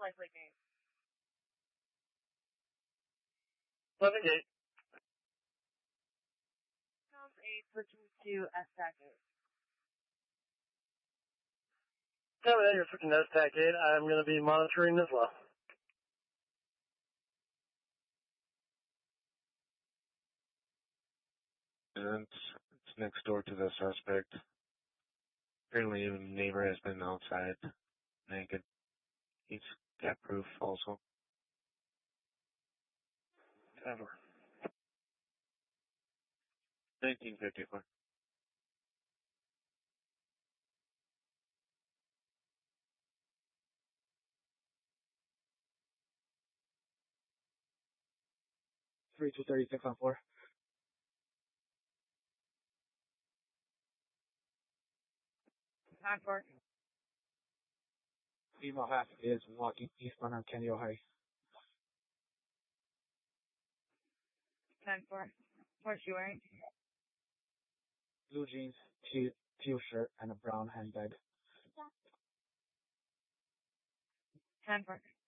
Likely game. 11 gate. Comes 8, switching to S-Tac 8. Copy that, you're switching to S-Tac 8. I'm going to be monitoring as well. And it's next door to the suspect. Apparently the neighbor has been outside naked. He's got proof also. Ever. 1954. Three 236 on 4. Time for Female half is walking eastbound on Kennedy High. time for. What's she wearing? Blue jeans, teal shirt, and a brown handbag. Time for.